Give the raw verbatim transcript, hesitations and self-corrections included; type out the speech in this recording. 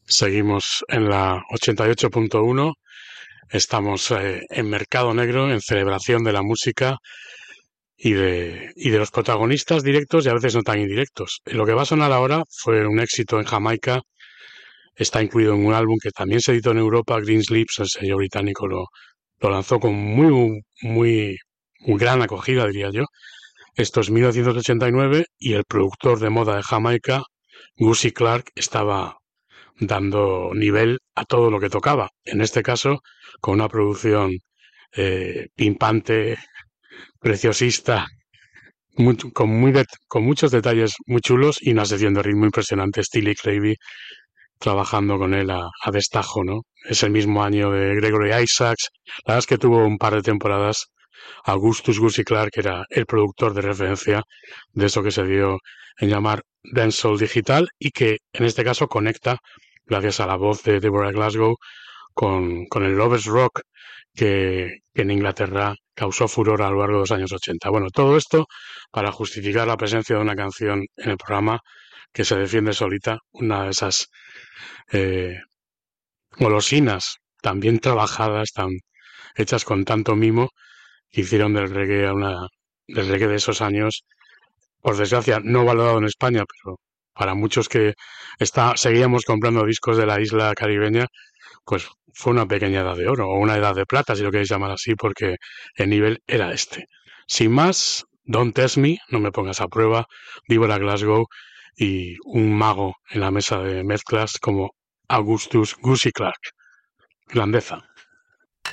Seguimos en la ochenta y ocho punto uno. Estamos eh, en Mercado Negro, en celebración de la música y de, y de los protagonistas directos y a veces no tan indirectos. Lo que va a sonar ahora fue un éxito en Jamaica. Está incluido en un álbum que también se editó en Europa. Greensleeves, el sello británico, lo, lo lanzó con muy, muy, muy gran acogida, diría yo. Esto es mil novecientos ochenta y nueve y el productor de moda de Jamaica, Gussie Clarke, estaba dando nivel a todo lo que tocaba. En este caso, con una producción eh, pimpante, preciosista, muy, con, muy de, con muchos detalles muy chulos y una sección de ritmo impresionante. Steely Cravey trabajando con él a, a destajo, ¿no? Es el mismo año de Gregory Isaacs. La verdad es que tuvo un par de temporadas. Augustus Gussie Clarke era el productor de referencia de eso que se dio en llamar dancehall digital y que en este caso conecta, gracias a la voz de Deborah Glasgow, con, con el Lovers Rock que, que en Inglaterra causó furor a lo largo de los años ochenta. Bueno, todo esto para justificar la presencia de una canción en el programa que se defiende solita, una de esas eh, golosinas tan bien trabajadas, tan hechas con tanto mimo, que hicieron del reggae a una del reggae de esos años, por desgracia no valorado en España, pero para muchos que está, seguíamos comprando discos de la isla caribeña, pues fue una pequeña edad de oro, o una edad de plata, si lo queréis llamar así, porque el nivel era este. Sin más, Don't Test Me, no me pongas a prueba, Deborah Glasgow y un mago en la mesa de mezclas como Augustus Gussie Clarke. Grandeza.